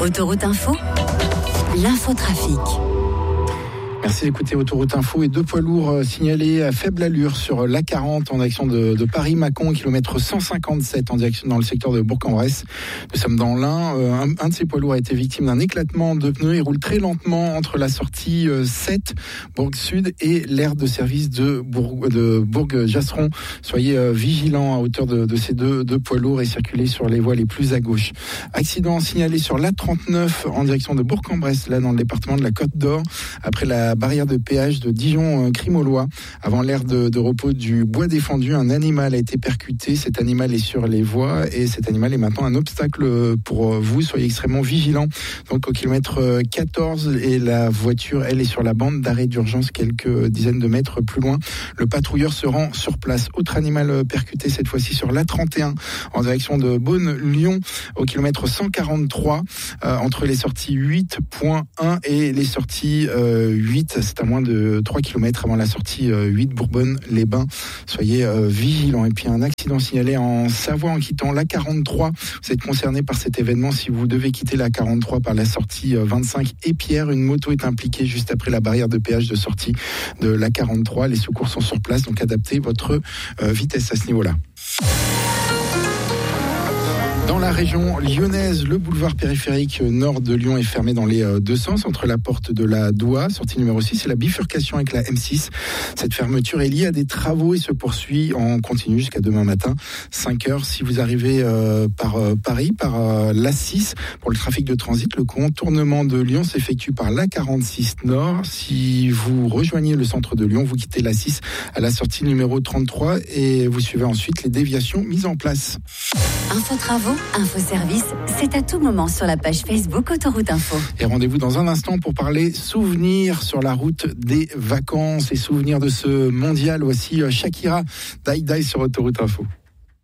Autoroute Info, l'infotrafic. Merci d'écouter Autoroute Info et deux poids lourds signalés à faible allure sur l'A40 en direction de Paris-Mâcon, kilomètre 157 en direction dans le secteur de Bourg-en-Bresse. Nous sommes dans l'Ain. Un de ces poids lourds a été victime d'un éclatement de pneus. Il roule très lentement entre la sortie 7, Bourg-Sud, et l'aire de service de Bourg-Jasseron. Soyez vigilants à hauteur de ces deux poids lourds et circulez sur les voies les plus à gauche. Accident signalé sur l'A39 en direction de Bourg-en-Bresse, là dans le département de la Côte d'Or, après la barrière de péage de Dijon-Crimolois. Avant l'aire de repos du Bois Défendu, un animal a été percuté. Cet animal est sur les voies et cet animal est maintenant un obstacle pour vous. Soyez extrêmement vigilants. Donc au kilomètre 14, et la voiture, elle, est sur la bande d'arrêt d'urgence quelques dizaines de mètres plus loin. Le patrouilleur se rend sur place. Autre animal percuté, cette fois-ci sur l'A31 en direction de Beaune-Lyon au kilomètre 143 entre les sorties 8.1 et les sorties 8. C'est à moins de 3 km avant la sortie 8 Bourbonne-les-Bains. Soyez vigilants. Et puis un accident signalé en Savoie en quittant l'A43. Vous êtes concerné par cet événement si vous devez quitter l'A43 par la sortie 25 Épierre. Une moto est impliquée juste après la barrière de péage de sortie de l'A43. Les secours sont sur place, donc adaptez votre vitesse à ce niveau-là. Dans la région lyonnaise, le boulevard périphérique nord de Lyon est fermé dans les deux sens, entre la porte de la Doua, sortie numéro 6, et la bifurcation avec la M6. Cette fermeture est liée à des travaux et se poursuit en continu jusqu'à demain matin, 5h. Si vous arrivez par Paris, par l'A6, pour le trafic de transit, le contournement de Lyon s'effectue par l'A46 Nord. Si vous rejoignez le centre de Lyon, vous quittez l'A6 à la sortie numéro 33 et vous suivez ensuite les déviations mises en place. Info-travaux, info-service, c'est à tout moment sur la page Facebook Autoroute Info. Et rendez-vous dans un instant pour parler souvenirs sur la route des vacances et souvenirs de ce mondial. Voici Shakira, Die Die sur Autoroute Info.